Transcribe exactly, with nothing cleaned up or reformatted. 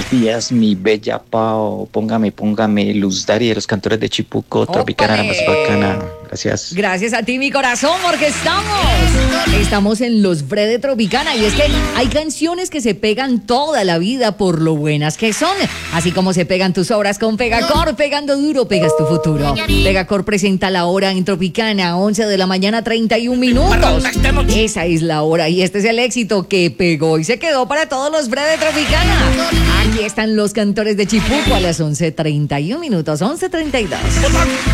buenos días, mi bella Pao. Póngame, póngame Luz Dari de los Cantores de Chipuco, Tropicana, la más bacana. Gracias. Gracias a ti, mi corazón, porque estamos. Estamos en los Fred de Tropicana. Y es que hay canciones que se pegan toda la vida por lo buenas que son. Así como se pegan tus obras con Pegacor. Pegando duro, pegas tu futuro. Pegacor presenta la hora en Tropicana, once de la mañana, treinta y un minutos. Esa es la hora y este es el éxito que pegó y se quedó para todos los Fred de Tropicana. Aquí están los Cantores de Chipuco a las once treinta y un minutos, once treinta y dos.